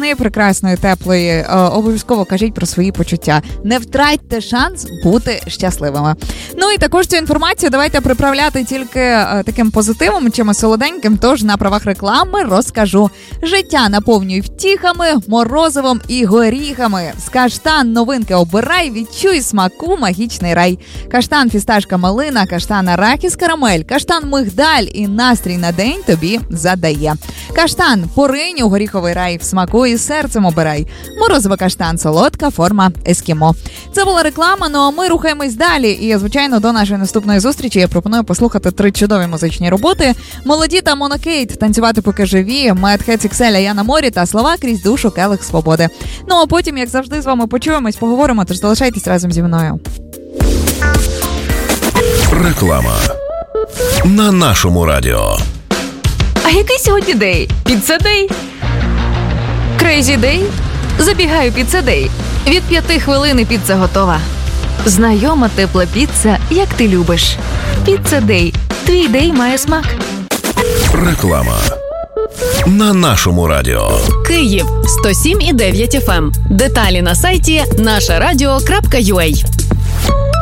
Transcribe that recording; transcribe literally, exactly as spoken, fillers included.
весни прекрасної, теплої, е, обов'язково кажіть про свої почуття. Не втратьте шанс бути щасливими. Ну і також цю інформацію давайте приправляти тільки е, таким позитивом, чимось солоденьким, тож на правах реклами розкажу. Життя наповнюй втіхами, морозивом і горіхами. З Каштан новинки обирай, відчуй смаку магічний рай. Каштан фісташка малина, каштан арахіс карамель, каштан мигдаль і настрій на день тобі задає. Каштан поринь у горіховий рай, в смаку і серцем обирай. Морозиво каштан, солодка форма ескімо. Це була реклама, ну а ми рухаємось далі. І, звичайно, до нашої наступної зустрічі я пропоную послухати три чудові музичні роботи. Молоді та Монокейт, танцювати поки живі, Медхец Ікселя, Я на морі та слова крізь душу келих свободи. Ну а потім, як завжди, з вами почуємось, поговоримо, тож залишайтесь разом зі мною. Реклама на нашому радіо. А який сьогодні день? Піца-дей? Крейзі-дей? Забігаю піца-дей. Від п'яти хвилин піца готова. Знайома тепла піца, як ти любиш. Піца-дей. Твій дей має смак. Реклама на нашому радіо. Київ сто сім і дев'ять еф ем. Деталі на сайті наша радіо крапка ю а.